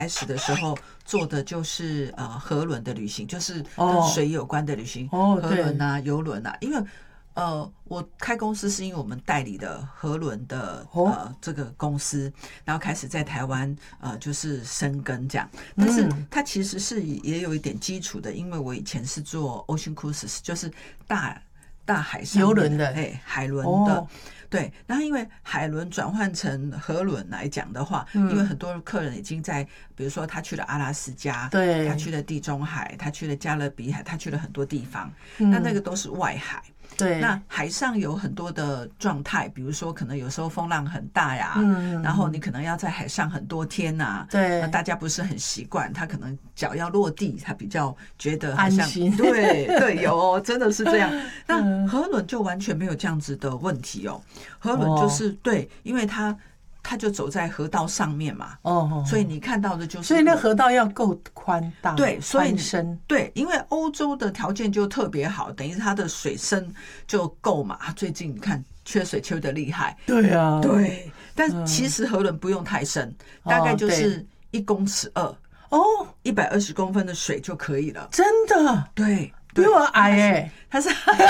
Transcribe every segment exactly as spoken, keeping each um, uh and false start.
开始的时候做的就是呃河轮的旅行，就是跟水有关的旅行， 哦， 河轮啊、游轮啊。因为呃，我开公司是因为我们代理的河轮的呃这个公司，然后开始在台湾呃就是生根这样。但是它其实是也有一点基础的，因为我以前是做 Ocean Cruises， 就是大大海上游轮的， 哎，海轮的。哦，对，然后因为海轮转换成河轮来讲的话，嗯，因为很多客人已经在，比如说他去了阿拉斯加， 对， 他去了地中海，他去了加勒比海，他去了很多地方，嗯，那那个都是外海。 对， 那海上有很多的状态，比如说可能有时候风浪很大呀，嗯，然后你可能要在海上很多天呐，啊， 对， 那大家不是很习惯，他可能脚要落地，他比较觉得好像安心， 对对，有哦，真的是这样。那河轮就完全没有这样子的问题哦，河轮就是、哦、对，因为它。它就走在河道上面嘛，哦，所以你看到的就是， 所以那河道要够宽大， 对，所以深， 对，因为欧洲的条件就特别好，等于它的水深就够嘛。最近你看缺水缺的厉害， 对啊， 对，但其实河轮不用太深，嗯，大概就是一公尺二， 哦， 一百二十公分的水就可以了， 真的， 对。 比我矮哎， 它是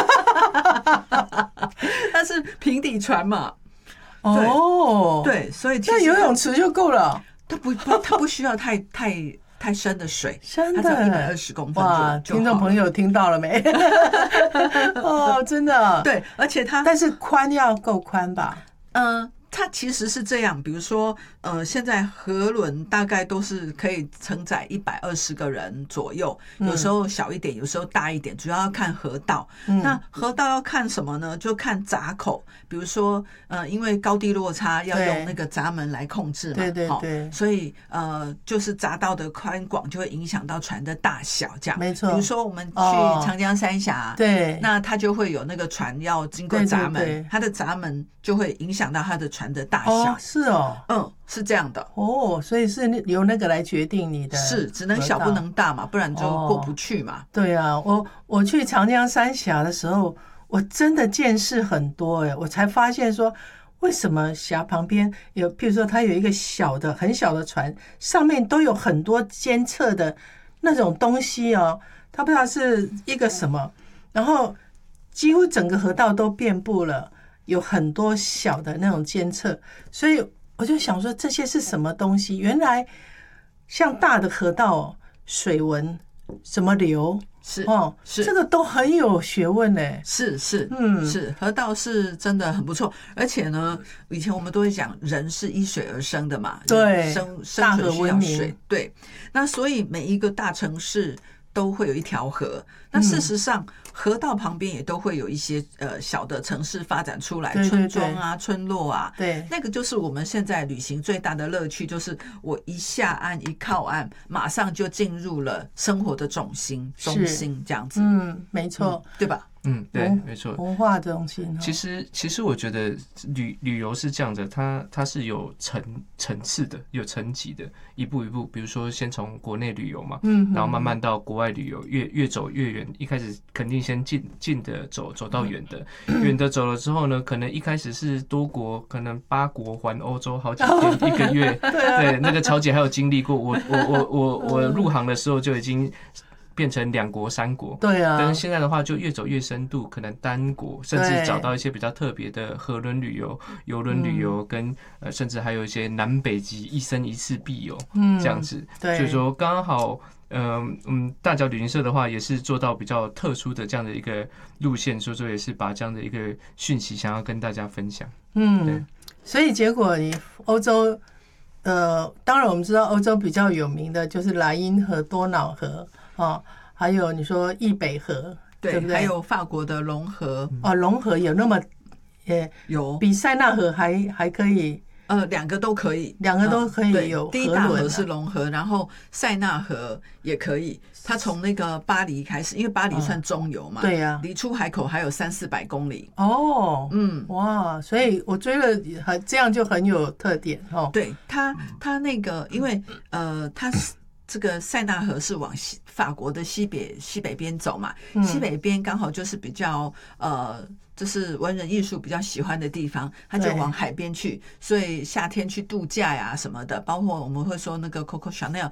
它是平底船嘛。 哦， 对，所以那游泳池就够了， 它不，它不需要太太太深的水， 真的， 它只要一百二十公分哇！ 就听众朋友听到了没？哦，真的， 对，而且它， 但是宽要够宽吧？ 嗯、呃。它其实是这样，比如说，呃，现在河轮大概都是可以承载一百二十个人左右，有时候小一点，有时候大一点，主要要看河道。嗯、那河道要看什么呢？就看闸口，比如说，呃，因为高低落差要用那个闸门来控制嘛， 对对对， 所以呃，就是闸道的宽广就会影响到船的大小，这样没错。 比如说我们去长江三峡， 哦、对， 那它就会有那个船要经过闸门， 对对对， 它的闸门就会影响到它的船的大小。 哦，是哦， 嗯，是这样的。 哦，所以是由那个来决定你的， 是只能小不能大嘛，不然就过不去嘛。 哦、对啊，我我去长江三峡的时候，我真的见识很多哎，我才发现说，为什么峡旁边有，譬如说它有一个小的很小的船，上面都有很多监测的那种东西哦，它不知道是一个什么，然后几乎整个河道都遍布了。有很多小的那种监测，所以我就想说这些是什么东西？原来像大的河道，水文什么流是哦， 是这个都很有学问呢。 是是嗯是，河道是真的很不错，而且呢，以前我们都会讲人是依水而生的嘛， 对， 生生存需要水，对，那所以每一个大城市都会有一条河，那事实上。嗯河道旁边也都会有一些呃小的城市发展出来， 对对对， 村庄啊、村落啊， 对， 那个就是我们现在旅行最大的乐趣，就是我一下岸一靠岸，马上就进入了生活的中心中心这样子， 嗯，没错、 嗯，对吧？ 嗯，对，没错， 文化中心。 其实，其实我觉得旅旅游是这样的，它它是有层层次的，有层级的，一步一步。比如说，先从国内旅游嘛，嗯，然后慢慢到国外旅游，越越走越远。一开始肯定先近近的走，走到远的，远的走了之后呢，可能一开始是多国，可能八国环欧洲好几天一个月。对，那个乔姐还有经历过，我我我我我入行的时候就已经。变成两国三国， 对啊， 但是现在的话就越走越深度，可能单国，甚至找到一些比较特别的河轮旅游、邮轮旅游，跟、嗯、呃，甚至还有一些南北极一生一次必游，嗯，这样子。对，所以说刚好，嗯嗯，大脚旅行社的话也是做到比较特殊的这样的一个路线，所以说也是把这样的一个讯息想要跟大家分享。 嗯， 对， 所以结果你欧洲，呃，当然我们知道欧洲比较有名的就是莱茵河、多瑙河。哦，还有你说易北河， 对, 对不对？ 还有法国的隆河， 哦，隆河有那么，也有比塞纳河还还可以， 呃，两个都可以， 两个都可以有、啊。 第一大河是隆河，然后塞纳河也可以。它从那个巴黎开始，因为巴黎算中游嘛，哦、 对呀、啊， 离出海口还有三四百公里。 哦，嗯，哇，所以我追了，这样就很有特点哦。 对它，它那个，因为呃，它是。这个塞纳河是往西法国的西北西北边走嘛，嗯、西北边刚好就是比较呃这是文人艺术比较喜欢的地方，他就往海边去，所以夏天去度假呀什么的，包括我们会说那个 Coco Chanel